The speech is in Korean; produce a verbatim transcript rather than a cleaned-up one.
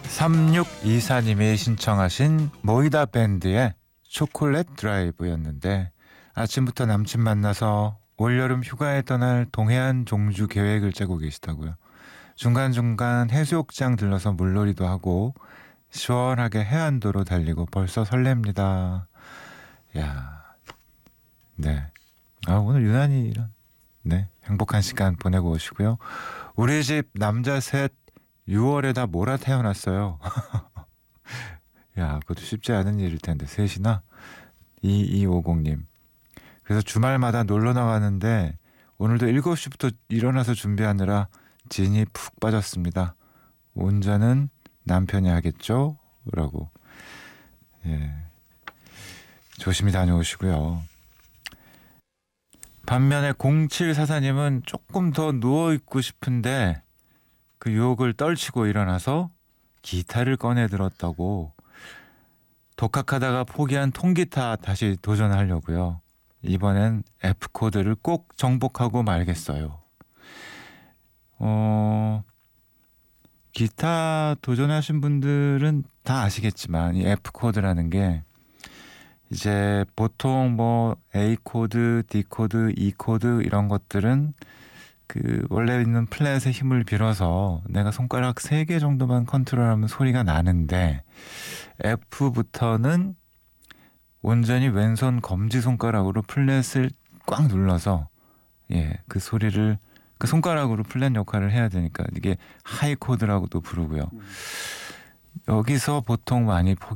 삼육이사님이 신청하신 모이다 밴드의 초콜릿 드라이브였는데, 아침부터 남친 만나서 올여름 휴가에 떠날 동해안 종주 계획을 짜고 계시다고요. 중간중간 해수욕장 들러서 물놀이도 하고 시원하게 해안도로 달리고 벌써 설렙니다. 야, 네. 아, 오늘 유난히 이런 네 행복한 시간 보내고 오시고요. 우리 집 남자 셋 유월에다 몰아 태어났어요. 야, 그것도 쉽지 않은 일일 텐데 셋이나. 이이오공님. 그래서 주말마다 놀러 나가는데 오늘도 일곱 시부터 일어나서 준비하느라 진이 푹 빠졌습니다. 운전은 남편이 하겠죠? 라고. 예. 조심히 다녀오시고요. 반면에 공칠사사님은 조금 더 누워있고 싶은데 그 유혹을 떨치고 일어나서 기타를 꺼내 들었다고. 독학하다가 포기한 통기타 다시 도전하려고요. 이번엔 F코드를 꼭 정복하고 말겠어요. 어, 기타 도전하신 분들은 다 아시겠지만 이 F코드라는 게 이제 보통 뭐 A코드, D코드, E코드 이런 것들은 그 원래 있는 플랫의 힘을 빌어서 내가 손가락 세 개 정도만 컨트롤하면 소리가 나는데, F부터는 온전히 왼손 검지손가락으로 플랫을 꽉 눌러서 예, 그 소리를 그 손가락으로 플랫 역할을 해야 되니까 이게 하이 코드라고도 부르고요. 여기서 보통 많이